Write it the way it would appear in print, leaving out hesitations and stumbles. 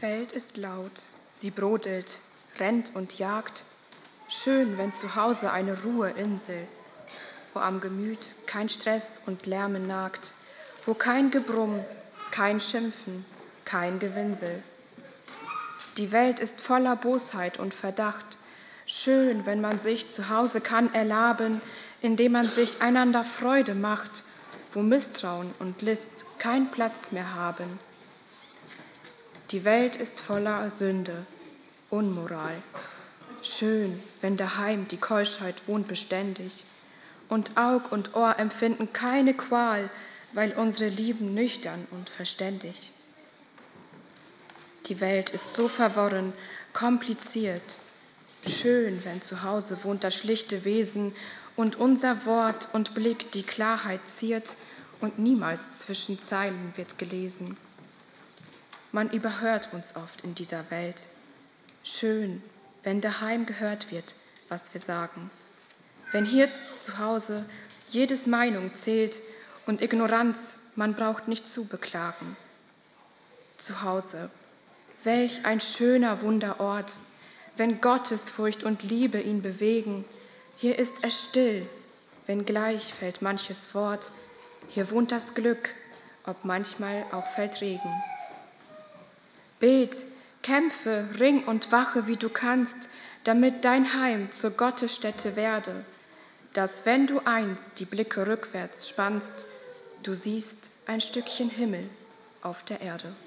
Welt ist laut, sie brodelt, rennt und jagt. Schön, wenn zu Hause eine Ruheinsel, wo am Gemüt kein Stress und Lärmen nagt, wo kein Gebrumm, kein Schimpfen, kein Gewinsel. Die Welt ist voller Bosheit und Verdacht. Schön, wenn man sich zu Hause kann erlaben, indem man sich einander Freude macht, wo Misstrauen und List keinen Platz mehr haben. Die Welt ist voller Sünde, Unmoral. Schön, wenn daheim die Keuschheit wohnt beständig und Aug und Ohr empfinden keine Qual, weil unsere Lieben nüchtern und verständig. Die Welt ist so verworren, kompliziert. Schön, wenn zu Hause wohnt das schlichte Wesen und unser Wort und Blick die Klarheit ziert und niemals zwischen Zeilen wird gelesen. Man überhört uns oft in dieser Welt. Schön, wenn daheim gehört wird, was wir sagen. Wenn hier zu Hause jedes Meinung zählt und Ignoranz man braucht nicht zu beklagen. Zu Hause, welch ein schöner Wunderort, wenn Gottesfurcht und Liebe ihn bewegen. Hier ist es still, wenngleich fällt manches Wort. Hier wohnt das Glück, ob manchmal auch fällt Regen. Bet, kämpfe, ring und wache, wie du kannst, damit dein Heim zur Gottesstätte werde, dass, wenn du einst die Blicke rückwärts spannst, du siehst ein Stückchen Himmel auf der Erde.